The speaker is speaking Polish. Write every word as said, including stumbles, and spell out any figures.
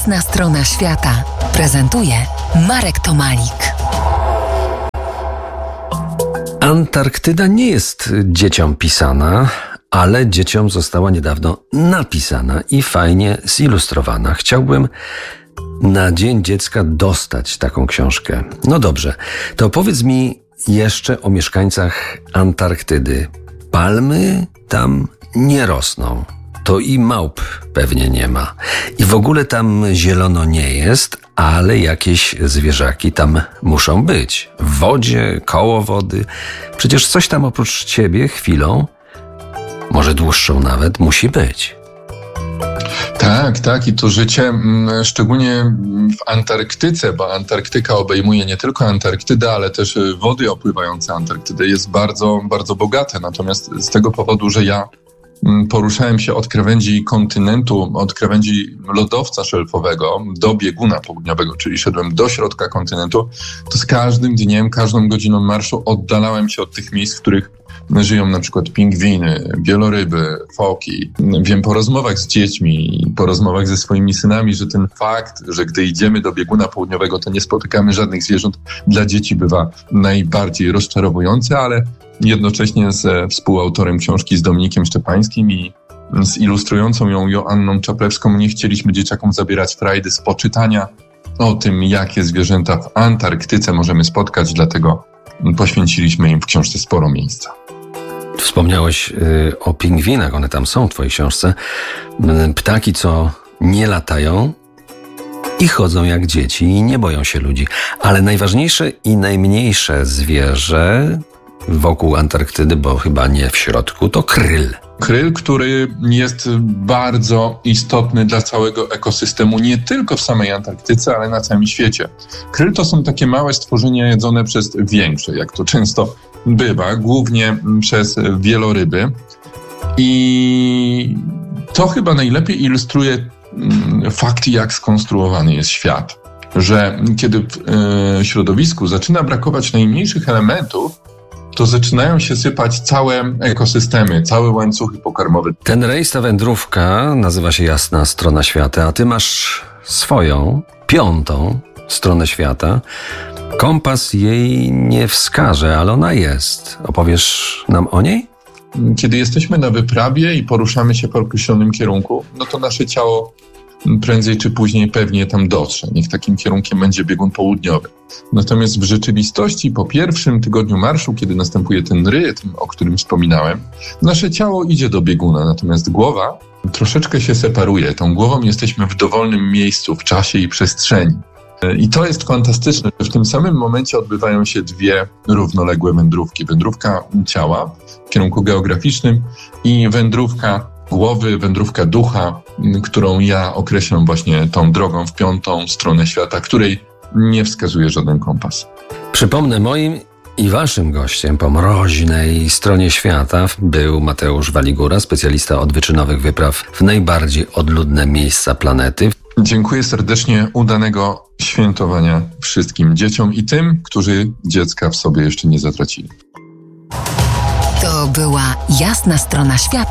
Jasna strona świata prezentuje Marek Tomalik. Antarktyda nie jest dzieciom pisana, ale dzieciom została niedawno napisana i fajnie zilustrowana. Chciałbym na Dzień Dziecka dostać taką książkę. No dobrze, to powiedz mi jeszcze o mieszkańcach Antarktydy. Palmy tam nie rosną. To i małp pewnie nie ma. I w ogóle tam zielono nie jest, ale jakieś zwierzaki tam muszą być. W wodzie, koło wody. Przecież coś tam oprócz ciebie chwilą, może dłuższą nawet, musi być. Tak, tak. I to życie, szczególnie w Antarktyce, bo Antarktyka obejmuje nie tylko Antarktydę, ale też wody opływające Antarktydę, jest bardzo, bardzo bogate. Natomiast z tego powodu, że ja poruszałem się od krawędzi kontynentu, od krawędzi lodowca szelfowego do bieguna południowego, czyli szedłem do środka kontynentu, to z każdym dniem, każdą godziną marszu oddalałem się od tych miejsc, w których żyją na przykład pingwiny, wieloryby, foki. Wiem po rozmowach z dziećmi, po rozmowach ze swoimi synami, że ten fakt, że gdy idziemy do bieguna południowego, to nie spotykamy żadnych zwierząt, dla dzieci bywa najbardziej rozczarowujący, ale jednocześnie z współautorem książki, z Dominikiem Szczepańskim i z ilustrującą ją Joanną Czaplewską nie chcieliśmy dzieciakom zabierać frajdy z poczytania o tym, jakie zwierzęta w Antarktyce możemy spotkać, dlatego poświęciliśmy im w książce sporo miejsca. Wspomniałeś y, o pingwinach, one tam są w twojej książce. Ptaki, co nie latają i chodzą jak dzieci i nie boją się ludzi. Ale najważniejsze i najmniejsze zwierzę wokół Antarktydy, bo chyba nie w środku, to kryl. Kryl, który jest bardzo istotny dla całego ekosystemu, nie tylko w samej Antarktyce, ale na całym świecie. Kryl to są takie małe stworzenia jedzone przez większe, jak to często bywa, głównie przez wieloryby. I to chyba najlepiej ilustruje fakt, jak skonstruowany jest świat. Że kiedy w y, środowisku zaczyna brakować najmniejszych elementów, to zaczynają się sypać całe ekosystemy, całe łańcuchy pokarmowe. Ten rejs, ta wędrówka nazywa się Jasna strona świata, a ty masz swoją, piątą stronę świata. Kompas jej nie wskaże, ale ona jest. Opowiesz nam o niej? Kiedy jesteśmy na wyprawie i poruszamy się po określonym kierunku, no to nasze ciało prędzej czy później pewnie tam dotrze. Niech takim kierunkiem będzie biegun południowy. Natomiast w rzeczywistości po pierwszym tygodniu marszu, kiedy następuje ten rytm, o którym wspominałem, nasze ciało idzie do bieguna, natomiast głowa troszeczkę się separuje. Tą głową jesteśmy w dowolnym miejscu, w czasie i przestrzeni. I to jest fantastyczne, że w tym samym momencie odbywają się dwie równoległe wędrówki. Wędrówka ciała w kierunku geograficznym i wędrówka głowy, wędrówka ducha, którą ja określam właśnie tą drogą w piątą stronę świata, której nie wskazuje żaden kompas. Przypomnę, moim i waszym gościem po mroźnej stronie świata był Mateusz Waligura, specjalista od wyczynowych wypraw w najbardziej odludne miejsca planety. Dziękuję serdecznie, udanego świętowania wszystkim dzieciom i tym, którzy dziecka w sobie jeszcze nie zatracili. To była Jasna strona świata